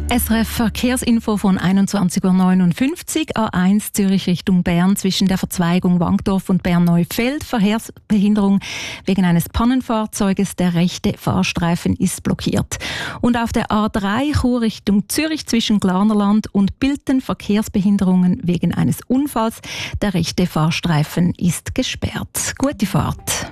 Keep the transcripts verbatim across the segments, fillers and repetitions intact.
S R F Verkehrsinfo von einundzwanzig Uhr neunundfünfzig, A eins Zürich Richtung Bern zwischen der Verzweigung Wankdorf und Bern-Neufeld. Verkehrsbehinderung wegen eines Pannenfahrzeuges. Der rechte Fahrstreifen ist blockiert. Und auf der A drei Chur Richtung Zürich zwischen Glarnerland und Bilten Verkehrsbehinderungen wegen eines Unfalls. Der rechte Fahrstreifen ist gesperrt. Gute Fahrt.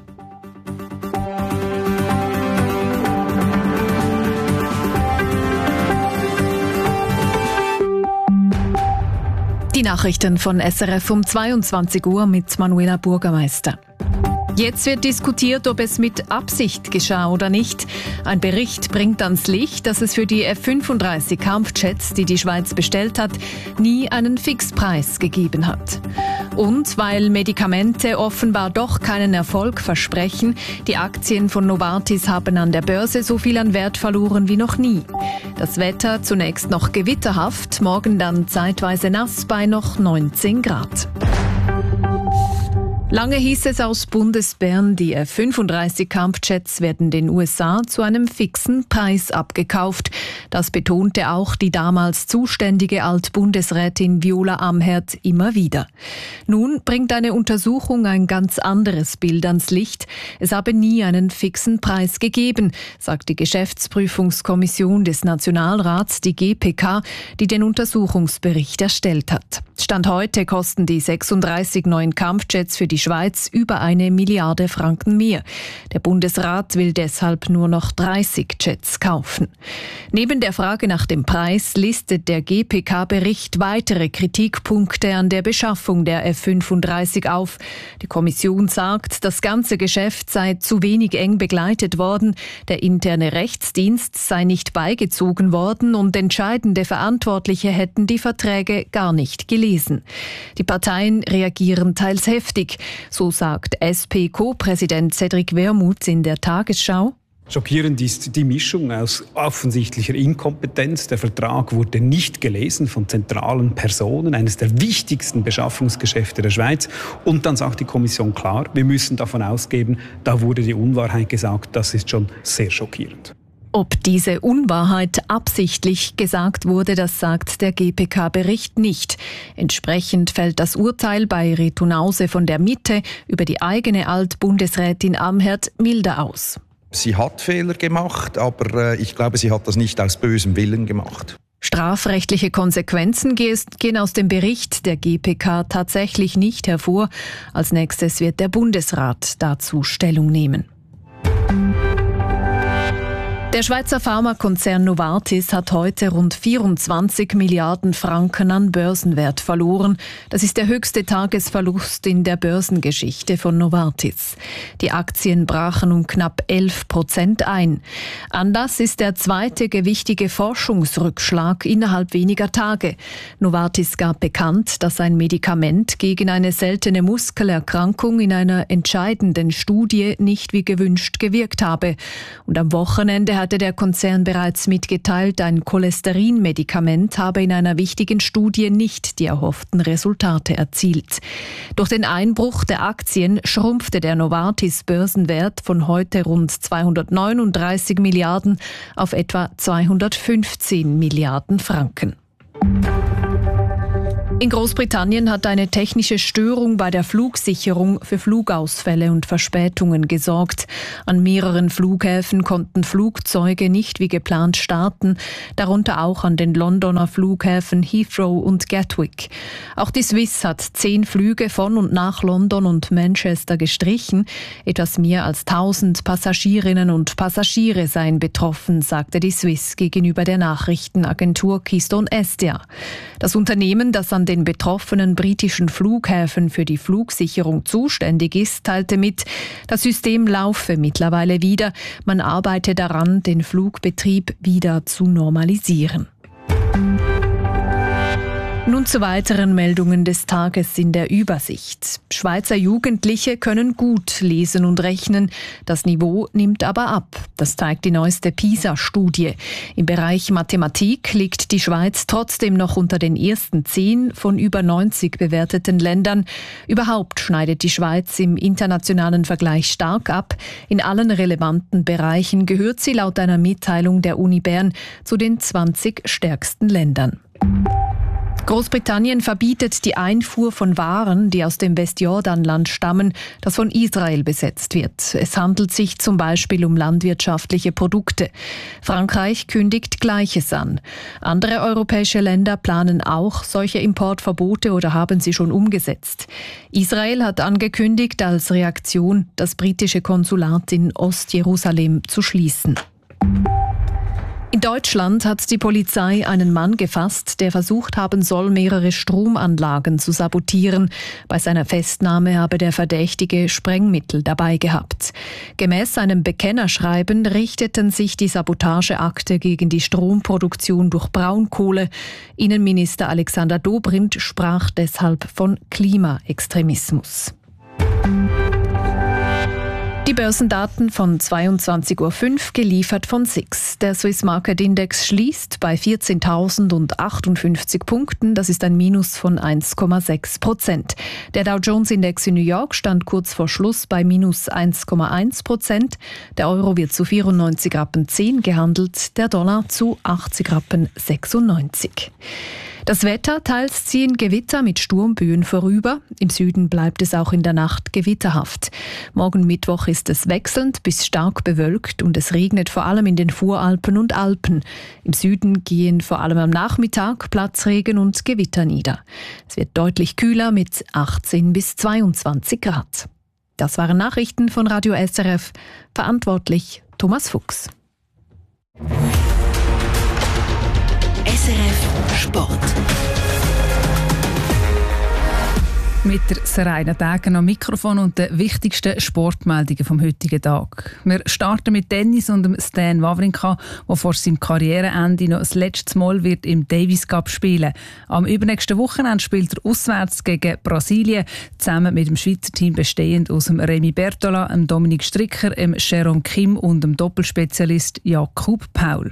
Die Nachrichten von S R F um zweiundzwanzig Uhr mit Manuela Bürgermeister. Jetzt wird diskutiert, ob es mit Absicht geschah oder nicht. Ein Bericht bringt ans Licht, dass es für die F fünfunddreißig Kampfjets, die die Schweiz bestellt hat, nie einen Fixpreis gegeben hat. Und weil Medikamente offenbar doch keinen Erfolg versprechen, die Aktien von Novartis haben an der Börse so viel an Wert verloren wie noch nie. Das Wetter zunächst noch gewitterhaft, morgen dann zeitweise nass bei noch neunzehn Grad. Lange hieß es aus Bundesbern, die F fünfunddreißig Kampfjets werden den U S A zu einem fixen Preis abgekauft. Das betonte auch die damals zuständige Altbundesrätin Viola Amherd immer wieder. Nun bringt eine Untersuchung ein ganz anderes Bild ans Licht. Es habe nie einen fixen Preis gegeben, sagt die Geschäftsprüfungskommission des Nationalrats, die G P K, die den Untersuchungsbericht erstellt hat. Stand heute kosten die sechsunddreißig neuen Kampfjets für die Schweiz über eine Milliarde Franken mehr. Der Bundesrat will deshalb nur noch dreißig Jets kaufen. Neben der Frage nach dem Preis listet der G P K-Bericht weitere Kritikpunkte an der Beschaffung der F fünfunddreißig auf. Die Kommission sagt, das ganze Geschäft sei zu wenig eng begleitet worden, der interne Rechtsdienst sei nicht beigezogen worden und entscheidende Verantwortliche hätten die Verträge gar nicht gelesen. Die Parteien reagieren teils heftig. So sagt S P-Co-Präsident Cedric Wermuth in der Tagesschau. Schockierend ist die Mischung aus offensichtlicher Inkompetenz. Der Vertrag wurde nicht gelesen von zentralen Personen, eines der wichtigsten Beschaffungsgeschäfte der Schweiz. Und dann sagt die Kommission klar, wir müssen davon ausgehen, da wurde die Unwahrheit gesagt. Das ist schon sehr schockierend. Ob diese Unwahrheit absichtlich gesagt wurde, das sagt der G P K-Bericht nicht. Entsprechend fällt das Urteil bei Reto Nause von der Mitte über die eigene Altbundesrätin Amherd milder aus. Sie hat Fehler gemacht, aber ich glaube, sie hat das nicht aus bösem Willen gemacht. Strafrechtliche Konsequenzen gehen aus dem Bericht der G P K tatsächlich nicht hervor. Als nächstes wird der Bundesrat dazu Stellung nehmen. Der Schweizer Pharmakonzern Novartis hat heute rund vierundzwanzig Milliarden Franken an Börsenwert verloren. Das ist der höchste Tagesverlust in der Börsengeschichte von Novartis. Die Aktien brachen um knapp elf Prozent ein. Anlass ist der zweite gewichtige Forschungsrückschlag innerhalb weniger Tage. Novartis gab bekannt, dass ein Medikament gegen eine seltene Muskelerkrankung in einer entscheidenden Studie nicht wie gewünscht gewirkt habe. Und am Wochenende hat hatte der Konzern bereits mitgeteilt, ein Cholesterinmedikament habe in einer wichtigen Studie nicht die erhofften Resultate erzielt. Durch den Einbruch der Aktien schrumpfte der Novartis-Börsenwert von heute rund zweihundertneununddreißig Milliarden auf etwa zweihundertfünfzehn Milliarden Franken. In Großbritannien hat eine technische Störung bei der Flugsicherung für Flugausfälle und Verspätungen gesorgt. An mehreren Flughäfen konnten Flugzeuge nicht wie geplant starten, darunter auch an den Londoner Flughäfen Heathrow und Gatwick. Auch die Swiss hat zehn Flüge von und nach London und Manchester gestrichen. Etwas mehr als tausend Passagierinnen und Passagiere seien betroffen, sagte die Swiss gegenüber der Nachrichtenagentur Keystone Asia. Das Unternehmen, das an den betroffenen britischen Flughäfen für die Flugsicherung zuständig ist, teilte mit, das System laufe mittlerweile wieder. Man arbeite daran, den Flugbetrieb wieder zu normalisieren. Nun Und zu weiteren Meldungen des Tages in der Übersicht. Schweizer Jugendliche können gut lesen und rechnen. Das Niveau nimmt aber ab. Das zeigt die neueste PISA-Studie. Im Bereich Mathematik liegt die Schweiz trotzdem noch unter den ersten zehn von über neunzig bewerteten Ländern. Überhaupt schneidet die Schweiz im internationalen Vergleich stark ab. In allen relevanten Bereichen gehört sie laut einer Mitteilung der Uni Bern zu den zwanzig stärksten Ländern. Großbritannien verbietet die Einfuhr von Waren, die aus dem Westjordanland stammen, das von Israel besetzt wird. Es handelt sich zum Beispiel um landwirtschaftliche Produkte. Frankreich kündigt Gleiches an. Andere europäische Länder planen auch solche Importverbote oder haben sie schon umgesetzt. Israel hat angekündigt, als Reaktion das britische Konsulat in Ostjerusalem zu schließen. In Deutschland hat die Polizei einen Mann gefasst, der versucht haben soll, mehrere Stromanlagen zu sabotieren. Bei seiner Festnahme habe der Verdächtige Sprengmittel dabei gehabt. Gemäß seinem Bekennerschreiben richteten sich die Sabotageakte gegen die Stromproduktion durch Braunkohle. Innenminister Alexander Dobrindt sprach deshalb von Klimaextremismus. Die Börsendaten von zweiundzwanzig Uhr fünf geliefert von S I X. Der Swiss Market Index schließt bei vierzehntausendachtundsechzig Punkten. Das ist ein Minus von eins Komma sechs Prozent. Der Dow Jones Index in New York stand kurz vor Schluss bei minus eins Komma eins Prozent. Der Euro wird zu vierundneunzig Rappen zehn gehandelt, der Dollar zu achtzig Rappen sechsundneunzig. Das Wetter, teils ziehen Gewitter mit Sturmböen vorüber. Im Süden bleibt es auch in der Nacht gewitterhaft. Morgen Mittwoch ist es wechselnd bis stark bewölkt und es regnet vor allem in den Voralpen und Alpen. Im Süden gehen vor allem am Nachmittag Platzregen und Gewitter nieder. Es wird deutlich kühler mit achtzehn bis zweiundzwanzig Grad. Das waren Nachrichten von Radio S R F. Verantwortlich Thomas Fuchs. S R F Sport. Mit der Seraina Degen am Mikrofon und den wichtigsten Sportmeldungen vom heutigen Tag. Wir starten mit Tennis und dem Stan Wawrinka, der vor seinem Karriereende noch das letzte Mal wird im Davis Cup spielen. Am übernächsten Wochenende spielt er auswärts gegen Brasilien, zusammen mit dem Schweizer Team bestehend aus dem Remy Bertola, dem Dominik Stricker, dem Jerome Kim und dem Doppelspezialist Jakub Paul.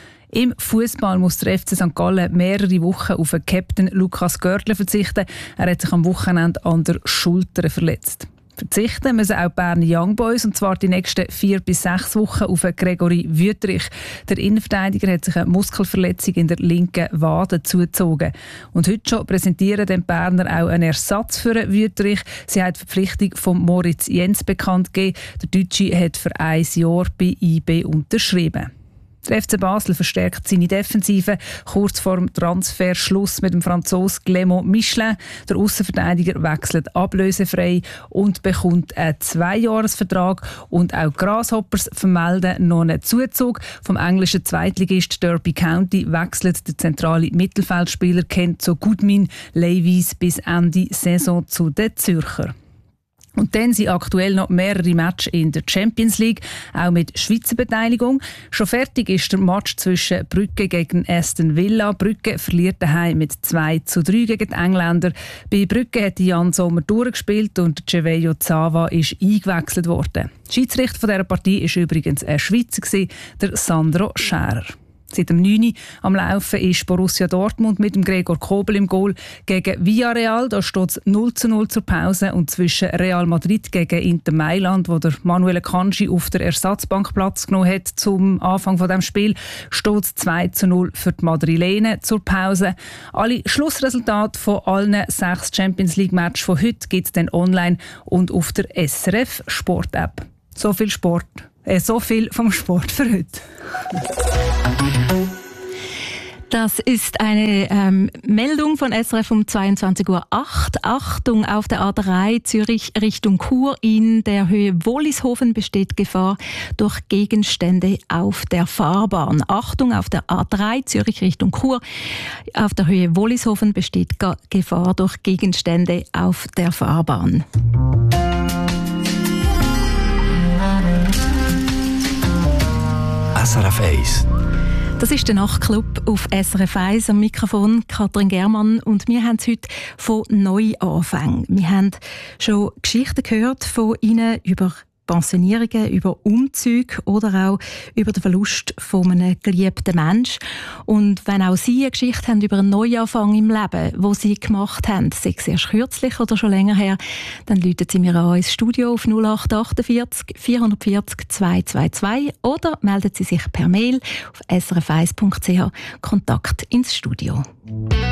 Im Fußball muss der F C Sankt Gallen mehrere Wochen auf den Captain Lukas Görtler verzichten. Er hat sich am Wochenende an der Schulter verletzt. Verzichten müssen auch die Berner Young Boys, und zwar die nächsten vier bis sechs Wochen auf Gregory Wüthrich. Der Innenverteidiger hat sich eine Muskelverletzung in der linken Wade zugezogen. Und heute schon präsentieren den Berner auch einen Ersatz für Wüthrich. Sie hat die Verpflichtung von Moritz Jens bekannt gegeben. Der Deutsche hat für ein Jahr bei I B unterschrieben. Der F C Basel verstärkt seine Defensive kurz vor dem Transferschluss mit dem Franzosen Clément Michelin. Der Aussenverteidiger wechselt ablösefrei und bekommt einen Zweijahresvertrag. Und auch Grasshoppers vermelden noch einen Zuzug. Vom englischen Zweitligist Derby County wechselt der zentrale Mittelfeldspieler Kenzo Gudmin Levis bis Ende Saison zu den Zürcher. Und dann sind aktuell noch mehrere Matches in der Champions League, auch mit Schweizer Beteiligung. Schon fertig ist der Match zwischen Brügge gegen Aston Villa. Brügge verliert daheim mit zwei zu drei gegen die Engländer. Bei Brügge hat Jan Sommer durchgespielt und Cevejo Zava ist eingewechselt worden. Schiedsrichter von dieser Partie war übrigens ein Schweizer, der Sandro Scherer. Seit dem neun Uhr am Laufen ist Borussia Dortmund mit dem Gregor Kobel im Goal gegen Villarreal. Da steht es null zu null zur Pause. Und zwischen Real Madrid gegen Inter Mailand, wo der Manuel Akanji auf der Ersatzbank Platz genommen hat zum Anfang von dem Spiel, steht es zwei zu null für die Madrilenen zur Pause. Alle Schlussresultate von allen sechs Champions League Matches von heute gibt es dann online und auf der S R F Sport App. So viel Sport. Äh, so viel vom Sport für heute. Das ist eine ähm, Meldung von S R F um zweiundzwanzig Uhr acht. Achtung, auf der A drei Zürich Richtung Chur in der Höhe Wollishofen besteht Gefahr durch Gegenstände auf der Fahrbahn. Achtung, auf der A drei Zürich Richtung Chur auf der Höhe Wollishofen besteht Ge- Gefahr durch Gegenstände auf der Fahrbahn. S R F eins. Das ist der Nachtclub auf S R F eins, am Mikrofon Katrin Germann, und wir haben es heute von Neuanfängen. Wir haben schon Geschichten gehört von Ihnen über Pensionierungen, über Umzüge oder auch über den Verlust von einem geliebten Menschen. Und wenn auch Sie eine Geschichte haben über einen Neuanfang im Leben, wo Sie gemacht haben, sei es erst kürzlich oder schon länger her, dann rufen Sie mir an ins Studio auf null acht achtundvierzig vierhundertvierzig zweihundertzweiundzwanzig oder melden Sie sich per Mail auf s r f eins punkt c h Kontakt ins Studio.